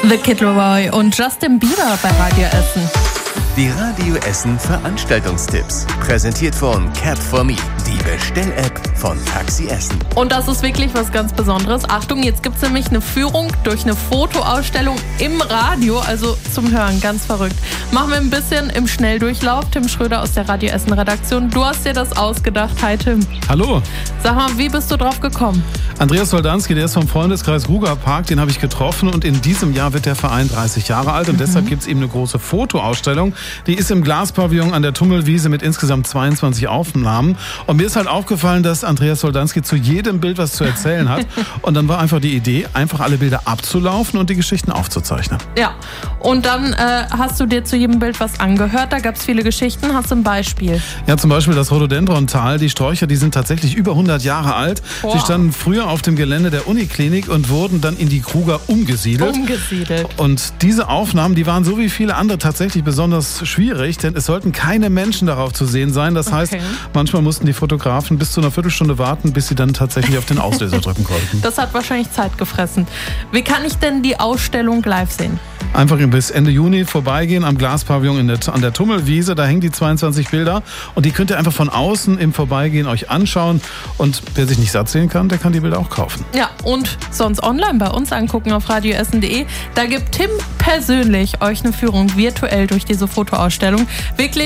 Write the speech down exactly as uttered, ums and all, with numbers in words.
The Kid Laroi und Justin Bieber bei Radio Essen. Die Radio Essen Veranstaltungstipps. Präsentiert von Cab for Me, die Bestell-App von Taxi Essen. Und das ist wirklich was ganz Besonderes. Achtung, jetzt gibt es nämlich eine Führung durch eine Fotoausstellung im Radio, also zum Hören, ganz verrückt. Machen wir ein bisschen im Schnelldurchlauf. Tim Schröder aus der Radio Essen Redaktion. Du hast dir das ausgedacht. Hi Tim. Hallo. Sag mal, wie bist du drauf gekommen? Andreas Soldanski, der ist vom Freundeskreis Ruger Park, den habe ich getroffen und in diesem Jahr wird der Verein dreißig Jahre alt und mhm. deshalb gibt es eben eine große Fotoausstellung. Die ist im Glaspavillon an der Tummelwiese mit insgesamt zweiundzwanzig Aufnahmen. Und mir ist halt aufgefallen, dass Andreas Soldanski zu jedem Bild was zu erzählen hat. Und dann war einfach die Idee, einfach alle Bilder abzulaufen und die Geschichten aufzuzeichnen. Ja, und dann äh, hast du dir zu jedem Bild was angehört. Da gab es viele Geschichten. Hast du ein Beispiel? Ja, zum Beispiel das Rhododendrontal. Die Sträucher, die sind tatsächlich über hundert Jahre alt. Boah. Sie standen früher auf dem Gelände der Uniklinik und wurden dann in die Kruger umgesiedelt. Umgesiedelt. Und diese Aufnahmen, die waren so wie viele andere tatsächlich besonders schwierig, denn es sollten keine Menschen darauf zu sehen sein. Das heißt, okay. manchmal mussten die Fotografen bis zu einer Viertelstunde warten, bis sie dann tatsächlich auf den Auslöser drücken konnten. Das hat wahrscheinlich Zeit gefressen. Wie kann ich denn die Ausstellung live sehen? Einfach bis Ende Juni vorbeigehen am Glaspavillon in der, an der Tummelwiese. Da hängen die zweiundzwanzig Bilder und die könnt ihr einfach von außen im Vorbeigehen euch anschauen. Und wer sich nicht satt sehen kann, der kann die Bilder auch kaufen. Ja, und sonst online bei uns angucken auf radioessen punkt de. Da gibt Tim persönlich euch eine Führung virtuell durch diese Fotoausstellung. Wirklich